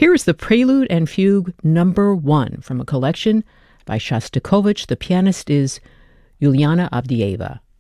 Here is the Prelude and Fugue number 1 from a collection by Shostakovich. The pianist is Yuliana Avdieva.